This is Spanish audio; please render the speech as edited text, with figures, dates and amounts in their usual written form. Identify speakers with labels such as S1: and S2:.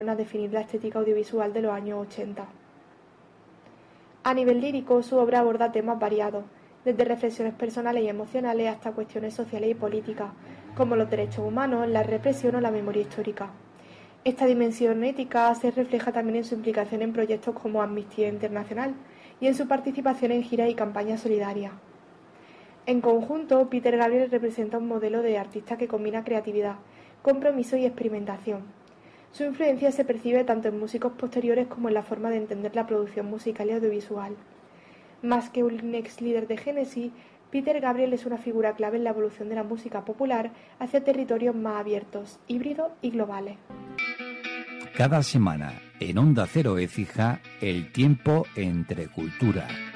S1: a definir la estética audiovisual de los años 80. A nivel lírico, su obra aborda temas variados, desde reflexiones personales y emocionales hasta cuestiones sociales y políticas, como los derechos humanos, la represión o la memoria histórica. Esta dimensión ética se refleja también en su implicación en proyectos como Amnistía Internacional y en su participación en giras y campañas solidarias. En conjunto, Peter Gabriel representa un modelo de artista que combina creatividad, compromiso y experimentación. Su influencia se percibe tanto en músicos posteriores como en la forma de entender la producción musical y audiovisual. Más que un ex líder de Genesis, Peter Gabriel es una figura clave en la evolución de la música popular hacia territorios más abiertos, híbridos y globales.
S2: Cada semana en Onda Cero Écija, el tiempo entre cultura.